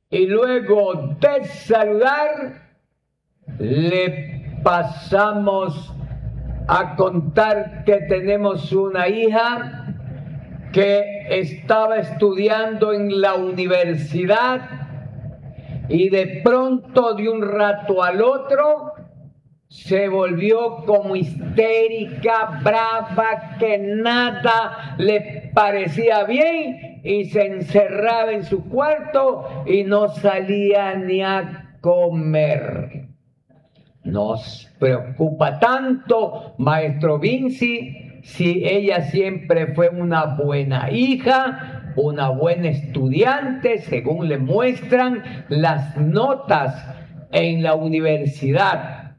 y luego de saludar, le pasamos a contar que tenemos una hija que estaba estudiando en la universidad y de pronto, de un rato al otro, se volvió como histérica, brava, que nada le parecía bien y se encerraba en su cuarto y no salía ni a comer. Nos preocupa tanto, maestro Vinci, si ella siempre fue una buena hija, una buena estudiante, según le muestran las notas en la universidad.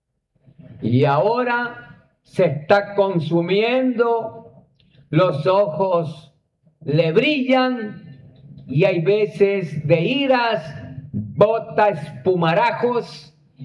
Y ahora se está consumiendo, los ojos le brillan y hay veces de iras bota espumarajos,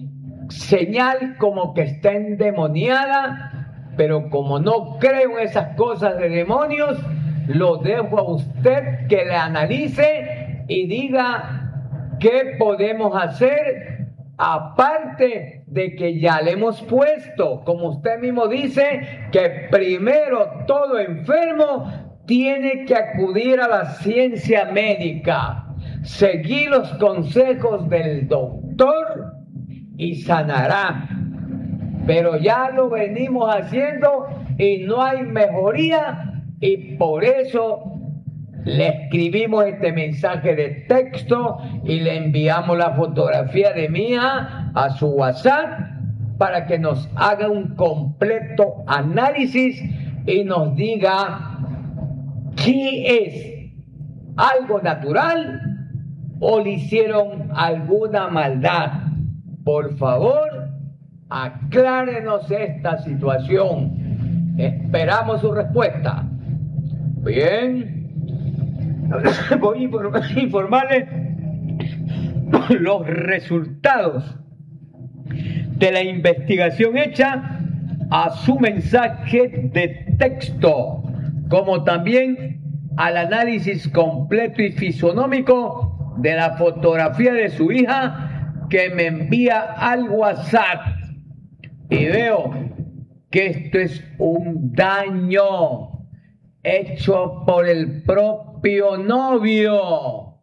señal como que está endemoniada, pero como no creo en esas cosas de demonios, lo dejo a usted que le analice y diga qué podemos hacer, aparte de que ya le hemos puesto, como usted mismo dice, que primero todo enfermo tiene que acudir a la ciencia médica, seguir los consejos del doctor y sanará. Pero ya lo venimos haciendo y no hay mejoría, y por eso le escribimos este mensaje de texto y le enviamos la fotografía de mi hija a su WhatsApp para que nos haga un completo análisis y nos diga qué es, algo natural o le hicieron alguna maldad. Por favor, aclárenos esta situación. Esperamos su respuesta. Bien, voy a informarles los resultados de la investigación hecha a su mensaje de texto, como también al análisis completo y fisonómico de la fotografía de su hija que me envía al WhatsApp, y veo que esto es un daño hecho por el propio novio,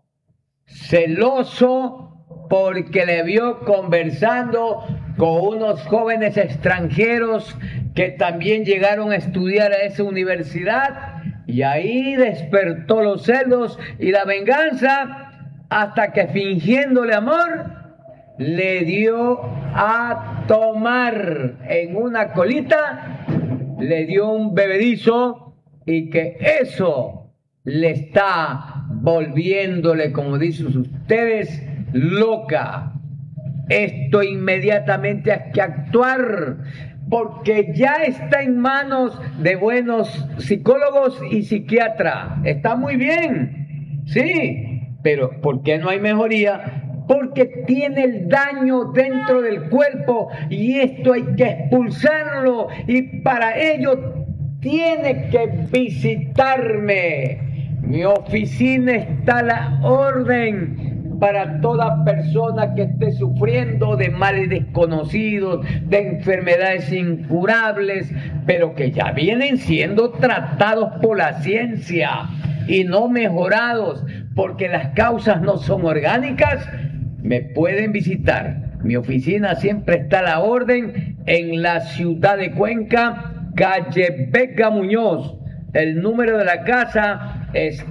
celoso porque le vio conversando con unos jóvenes extranjeros que también llegaron a estudiar a esa universidad, y ahí despertó los celos y la venganza, hasta que fingiéndole amor le dio a tomar en una colita, le dio un bebedizo, y que eso le está volviéndole, como dicen ustedes, loca. Esto inmediatamente hay que actuar, porque ya está en manos de buenos psicólogos y psiquiatras. Está muy bien, sí, pero ¿por qué no hay mejoría? Porque tiene el daño dentro del cuerpo y esto hay que expulsarlo, y para ello tiene que visitarme. Mi oficina está a la orden para toda persona que esté sufriendo de males desconocidos, de enfermedades incurables, pero que ya vienen siendo tratados por la ciencia y no mejorados, porque las causas no son orgánicas. Me pueden visitar. Mi oficina siempre está a la orden en la ciudad de Cuenca, calle Vega Muñoz. El número de la casa es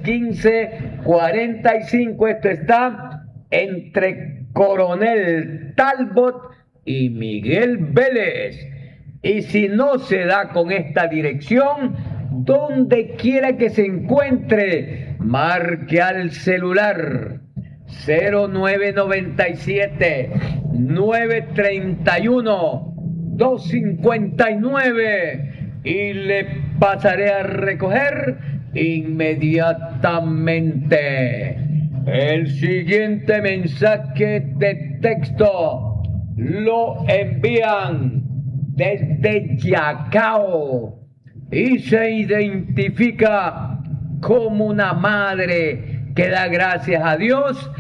1545. Esto está entre Coronel Talbot y Miguel Vélez. Y si no se da con esta dirección, donde quiera que se encuentre, marque al celular 0997 931 259 y le pasaré a recoger inmediatamente. El siguiente mensaje de texto lo envían desde Yacao y se identifica como una madre que da gracias a Dios